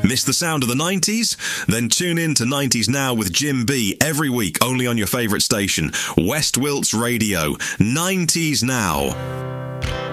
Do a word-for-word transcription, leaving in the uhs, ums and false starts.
Miss the sound of the nineties? Then tune in to nineties Now with Jim B every week, only on your favourite station, West Wilts Radio. nineties Now.